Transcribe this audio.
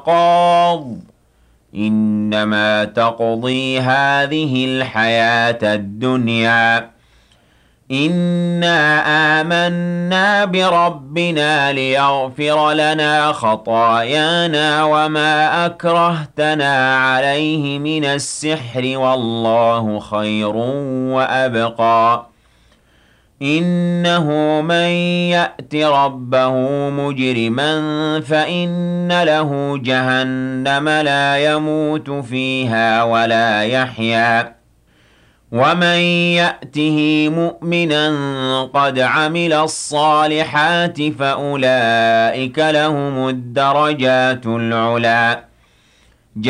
قاض إنما تقضي هذه الحياة الدنيا إنا آمنا بربنا ليغفر لنا خطايانا وما أكرهتنا عليه من السحر والله خير وأبقى إنه من يأت ربه مجرما فإن له جهنم لا يموت فيها ولا يحيا ومن يأته مؤمنا قد عمل الصالحات فأولئك لهم الدرجات العلى